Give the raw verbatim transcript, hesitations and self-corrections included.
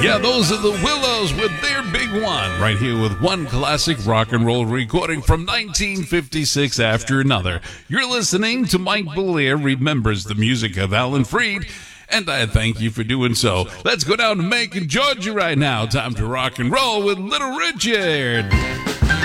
Yeah, those are the Willows with their big one, right here with one classic rock and roll recording from nineteen fifty-six after another. You're listening to Mike Belair Remembers the Music of Alan Freed, and I thank you for doing so. Let's go down to Macon, Georgia right now. Time to rock and roll with Little Richard.